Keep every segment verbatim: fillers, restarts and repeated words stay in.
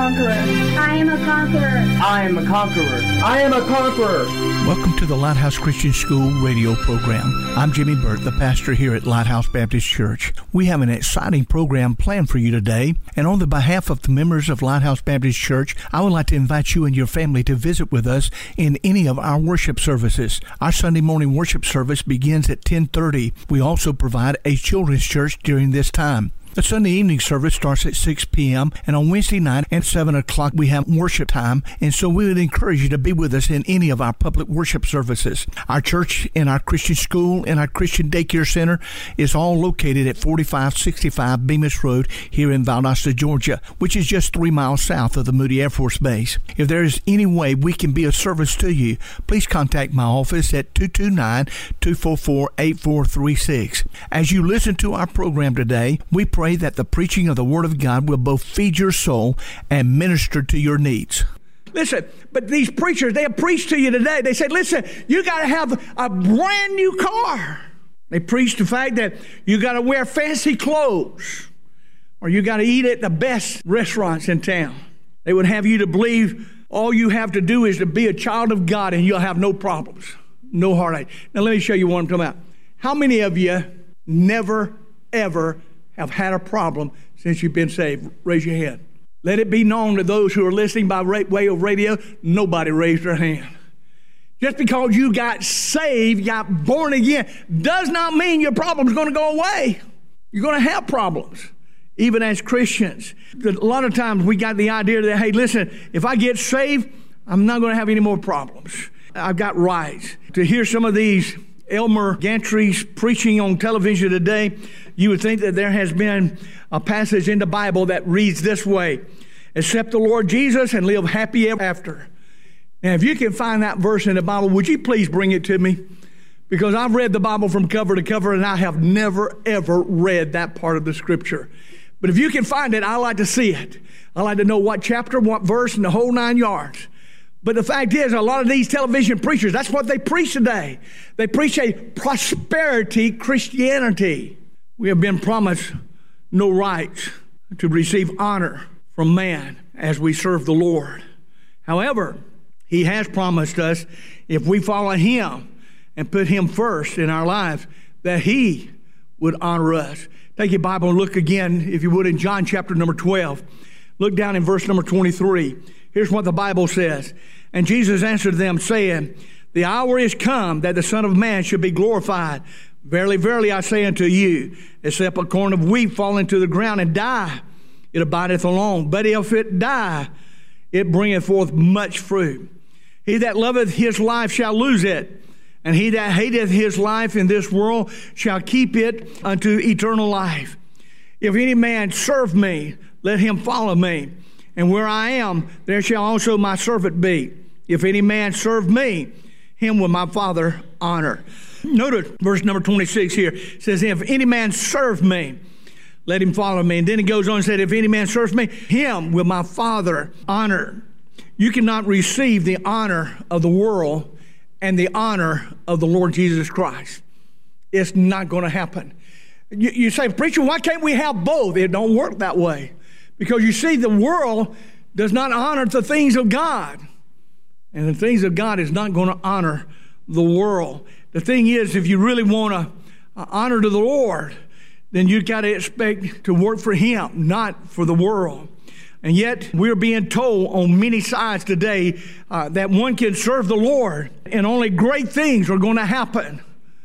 conqueror. I am a conqueror. I am a conqueror. I am a conqueror. Welcome to the Lighthouse Christian School radio program. I'm Jimmy Burt, the pastor here at Lighthouse Baptist Church. We have an exciting program planned for you today, and on the behalf of the members of Lighthouse Baptist Church, I would like to invite you and your family to visit with us in any of our worship services. Our Sunday morning worship service begins at ten thirty. We also provide a children's church during this time. The Sunday evening service starts at six p.m. and on Wednesday night at seven o'clock we have worship time, and so we would encourage you to be with us in any of our public worship services. Our church and our Christian school and our Christian daycare center is all located at forty-five sixty-five Bemis Road here in Valdosta, Georgia, which is just three miles south of the Moody Air Force Base. If there is any way we can be of service to you, please contact my office at two two nine, two four four, eight four three six. As you listen to our program today, we pray Pray that the preaching of the Word of God will both feed your soul and minister to your needs. Listen, but these preachers, they have preached to you today. They said, listen, you got to have a brand new car. They preached the fact that you got to wear fancy clothes or you got to eat at the best restaurants in town. They would have you to believe all you have to do is to be a child of God and you'll have no problems, no heartache. Now, let me show you what I'm talking about. How many of you never, ever have had a problem since you've been saved? Raise your hand. Let it be known to those who are listening by way of radio, nobody raised their hand. Just because you got saved, got born again, does not mean your problem's going to go away. You're going to have problems, even as Christians. A lot of times we got the idea that, hey, listen, if I get saved, I'm not going to have any more problems. I've got rights. To hear some of these Elmer Gantry's preaching on television today, you would think that there has been a passage in the Bible that reads this way: accept the Lord Jesus and live happy ever after. Now, if you can find that verse in the Bible, would you please bring it to me? Because I've read the Bible from cover to cover, and I have never, ever read that part of the Scripture. But if you can find it, I'd like to see it. I'd like to know what chapter, what verse, and the whole nine yards. But the fact is, a lot of these television preachers, that's what they preach today. They preach a prosperity Christianity. We have been promised no rights to receive honor from man as we serve the Lord. However, He has promised us, if we follow Him and put Him first in our lives, that He would honor us. Take your Bible and look again, if you would, in John chapter number twelve. Look down in verse number twenty-three. Here's what the Bible says. And Jesus answered them, saying, the hour is come that the Son of Man should be glorified. Verily, verily, I say unto you, except a corn of wheat fall into the ground and die, it abideth alone. But if it die, it bringeth forth much fruit. He that loveth his life shall lose it, and he that hateth his life in this world shall keep it unto eternal life. If any man serve me, let him follow me. And where I am, there shall also my servant be. If any man serve me, him will my Father honor. Notice verse number twenty-six here. It says, if any man serve me, let him follow me. And then it goes on and said, if any man serve me, him will my Father honor. You cannot receive the honor of the world and the honor of the Lord Jesus Christ. It's not going to happen. You, you say, preacher, why can't we have both? It don't work that way. Because you see, the world does not honor the things of God. And the things of God is not going to honor the world. The thing is, if you really want to uh, honor to the Lord, then you've got to expect to work for Him, not for the world. And yet, we're being told on many sides today uh, that one can serve the Lord and only great things are going to happen.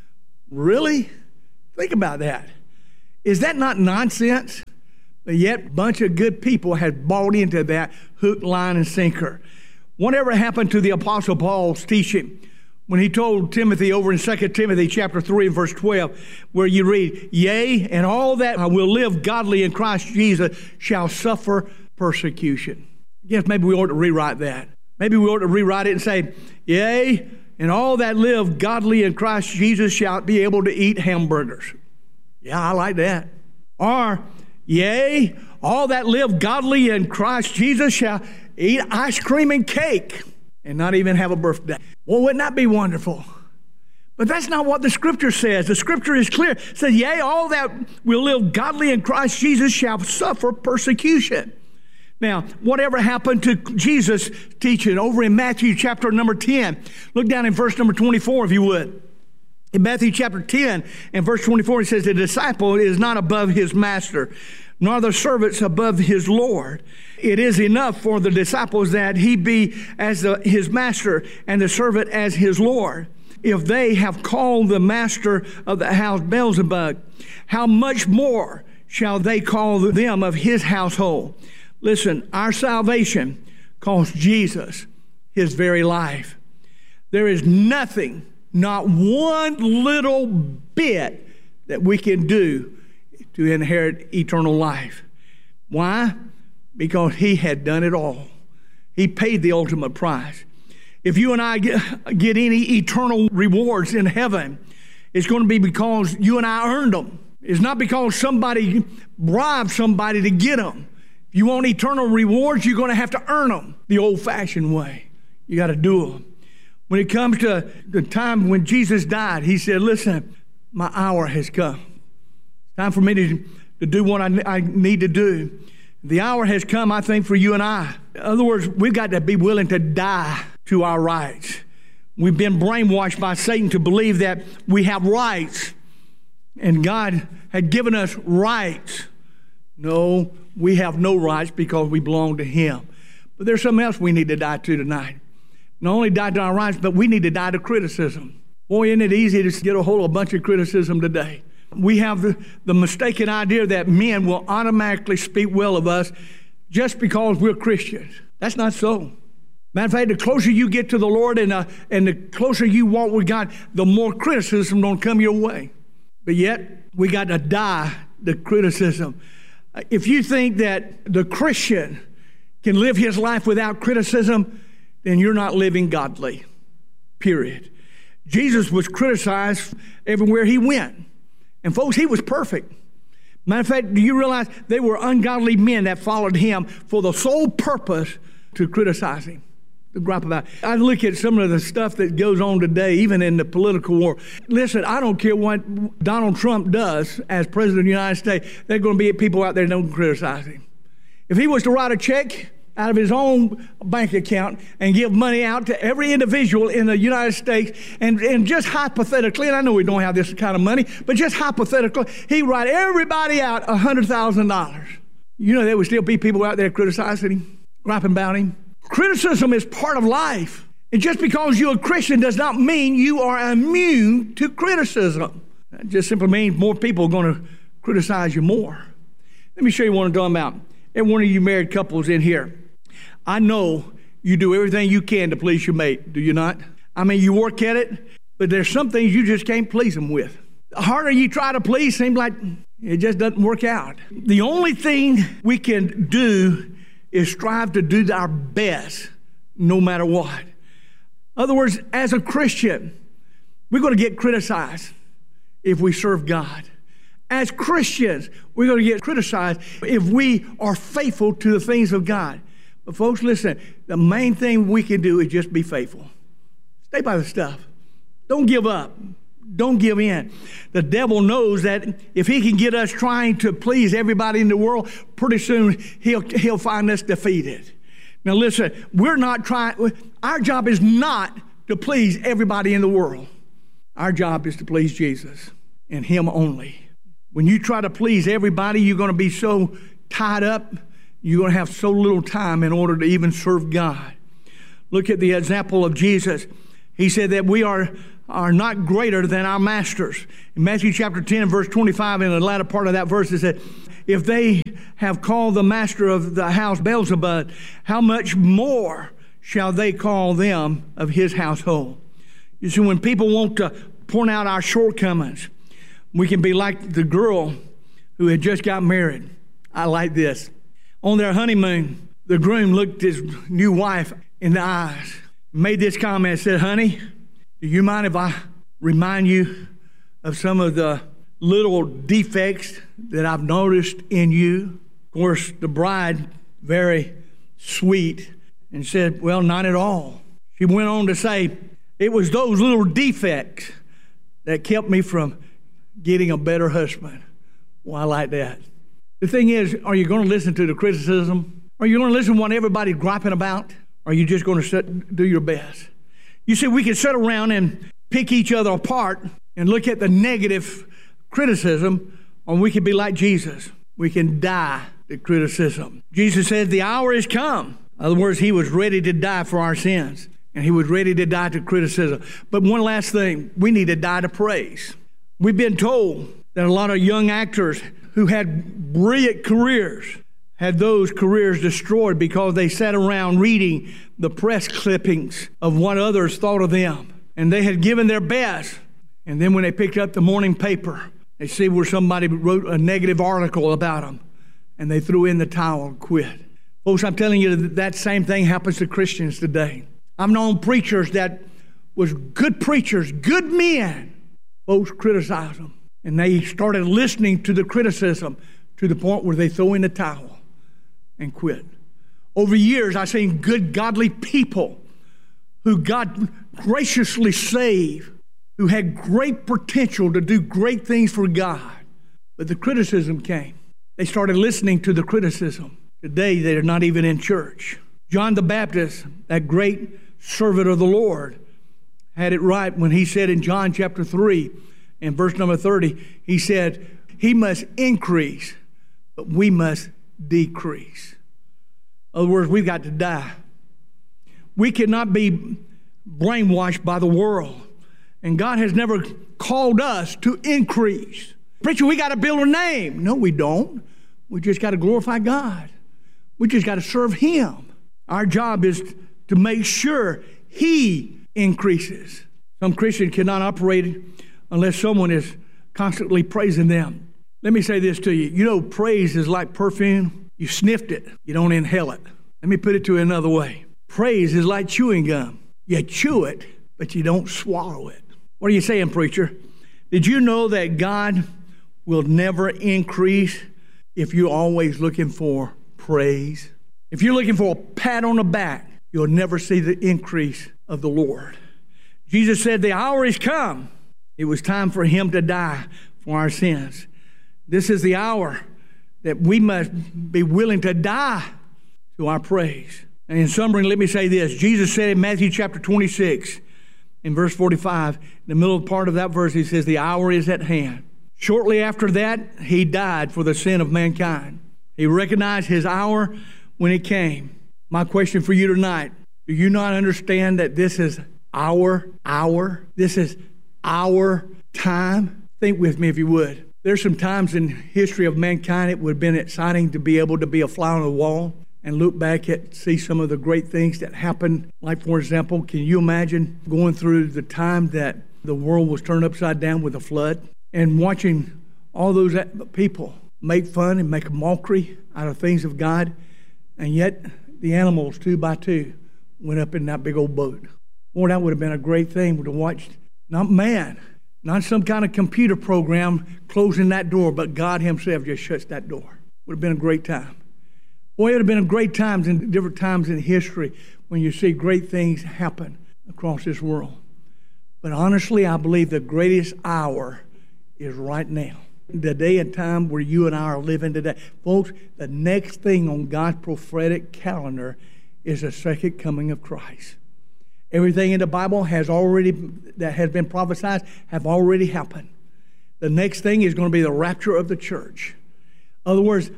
Really? Think about that. Is that not nonsense? But yet, a bunch of good people have bought into that hook, line, and sinker. Whatever happened to the Apostle Paul's teaching when he told Timothy over in Second Timothy chapter three and verse twelve, where you read, yea, and all that will live godly in Christ Jesus shall suffer persecution. Yes, maybe we ought to rewrite that. Maybe we ought to rewrite it and say, yea, and all that live godly in Christ Jesus shall be able to eat hamburgers. Yeah, I like that. Or, yea, all that live godly in Christ Jesus shall eat ice cream and cake and not even have a birthday. Well, wouldn't that be wonderful? But that's not what the Scripture says. The Scripture is clear. It says, yea, all that will live godly in Christ Jesus shall suffer persecution. Now, whatever happened to Jesus' teaching over in Matthew chapter number ten? Look down in verse number twenty-four, if you would. In Matthew chapter ten and verse twenty-four, it says, the disciple is not above his master, nor the servants above his Lord. It is enough for the disciples that he be as the, his master and the servant as his Lord. If they have called the master of the house Beelzebub, how much more shall they call them of his household? Listen, our salvation cost Jesus his very life. There is nothing, not one little bit, that we can do to inherit eternal life. Why? Because he had done it all. He paid the ultimate price. If you and I get, get any eternal rewards in heaven, it's going to be because you and I earned them. It's not because somebody bribed somebody to get them. If you want eternal rewards, you're going to have to earn them the old-fashioned way. You got to do them. When it comes to the time when Jesus died, he said, listen, my hour has come. It's time for me to, to do what I, I need to do. The hour has come, I think, for you and I. In other words, we've got to be willing to die to our rights. We've been brainwashed by Satan to believe that we have rights, and God had given us rights. No, we have no rights because we belong to him. But there's something else we need to die to tonight. Not only die to our rights, but we need to die to criticism. Boy, isn't it easy to get a hold of a bunch of criticism today. We have the, the mistaken idea that men will automatically speak well of us just because we're Christians. That's not so. Matter of fact, the closer you get to the Lord and, uh, and the closer you walk with God, the more criticism don't come your way. But yet, we got to die to criticism. If you think that the Christian can live his life without criticism, then you're not living godly, period. Jesus was criticized everywhere he went. And folks, he was perfect. Matter of fact, do you realize they were ungodly men that followed him for the sole purpose to criticize him, to gripe about it? I look at some of the stuff that goes on today, even in the political war. Listen, I don't care what Donald Trump does as president of the United States. There are going to be people out there that don't criticize him. If he was to write a check out of his own bank account and give money out to every individual in the United States, and, and just hypothetically, and I know we don't have this kind of money, but just hypothetically, he'd write everybody out one hundred thousand dollars. You know, there would still be people out there criticizing him, griping about him. Criticism is part of life. And just because you're a Christian does not mean you are immune to criticism. That just simply means more people are going to criticize you more. Let me show you what I'm talking about. Every one of you married couples in here, I know you do everything you can to please your mate, do you not? I mean, you work at it, but there's some things you just can't please them with. The harder you try to please, seems like it just doesn't work out. The only thing we can do is strive to do our best, no matter what. In other words, as a Christian, we're going to get criticized if we serve God. As Christians, we're going to get criticized if we are faithful to the things of God. But folks, listen, the main thing we can do is just be faithful. Stay by the stuff. Don't give up. Don't give in. The devil knows that if he can get us trying to please everybody in the world, pretty soon he'll, he'll find us defeated. Now listen, we're not trying, our job is not to please everybody in the world. Our job is to please Jesus and him only. When you try to please everybody, you're going to be so tied up, you're going to have so little time in order to even serve God. Look at the example of Jesus. He said that we are, are not greater than our masters. In Matthew chapter ten, verse twenty-five, in the latter part of that verse, it said, if they have called the master of the house Beelzebub, how much more shall they call them of his household? You see, when people want to point out our shortcomings, we can be like the girl who had just got married. I like this. On their honeymoon, the groom looked his new wife in the eyes, made this comment, said, honey, do you mind if I remind you of some of the little defects that I've noticed in you? Of course, the bride, very sweet, and said, well, not at all. She went on to say, it was those little defects that kept me from getting a better husband. Well, I like that. The thing is, are you going to listen to the criticism? Are you going to listen to what everybody's griping about? Or are you just going to sit, do your best? You see, we can sit around and pick each other apart and look at the negative criticism, or we can be like Jesus. We can die to criticism. Jesus said, the hour is come. In other words, he was ready to die for our sins, and he was ready to die to criticism. But one last thing, we need to die to praise. We've been told that a lot of young actors who had brilliant careers had those careers destroyed because they sat around reading the press clippings of what others thought of them. And they had given their best. And then when they picked up the morning paper, they see where somebody wrote a negative article about them, and they threw in the towel and quit. Folks, I'm telling you that, that same thing happens to Christians today. I've known preachers that was good preachers, good men. Folks criticize them. And they started listening to the criticism to the point where they throw in the towel and quit. Over years, I've seen good, godly people who God graciously saved, who had great potential to do great things for God. But the criticism came. They started listening to the criticism. Today, they're not even in church. John the Baptist, that great servant of the Lord, had it right when he said in John chapter three, in verse number thirty, he said, he must increase, but we must decrease. In other words, we've got to die. We cannot be brainwashed by the world. And God has never called us to increase. Preacher, we got to build a name. No, we don't. We just got to glorify God. We just got to serve him. Our job is to make sure he increases. Some Christians cannot operate unless someone is constantly praising them. Let me say this to you. You know, praise is like perfume. You sniffed it. You don't inhale it. Let me put it to you another way. Praise is like chewing gum. You chew it, but you don't swallow it. What are you saying, preacher? Did you know that God will never increase if you're always looking for praise? If you're looking for a pat on the back, you'll never see the increase of the Lord. Jesus said, the hour is come. It was time for him to die for our sins. This is the hour that we must be willing to die to our praise. And in summary, let me say this. Jesus said in Matthew chapter twenty-six, in verse forty-five, in the middle part of that verse, he says, the hour is at hand. Shortly after that, he died for the sin of mankind. He recognized his hour when it came. My question for you tonight, do you not understand that this is our hour? This is our time? Think with me if you would. There's some times in history of mankind it would have been exciting to be able to be a fly on the wall and look back at, see some of the great things that happened. Like, for example, can you imagine going through the time that the world was turned upside down with a flood and watching all those people make fun and make a mockery out of things of God, and yet the animals, two by two, went up in that big old boat? Boy, that would have been a great thing to watch. Not man, not some kind of computer program closing that door, but God himself just shuts that door. Would have been a great time. Boy, it would have been a great times in different times in history when you see great things happen across this world. But honestly, I believe the greatest hour is right now. The day and time where you and I are living today. Folks, the next thing on God's prophetic calendar is the second coming of Christ. Everything in the Bible has already, that has been prophesied, have already happened. The next thing is going to be the rapture of the church. In other words,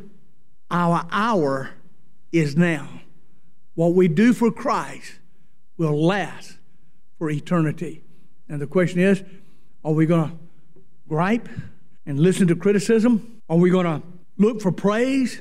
our hour is now. What we do for Christ will last for eternity. And the question is, are we going to gripe and listen to criticism? Are we going to look for praise?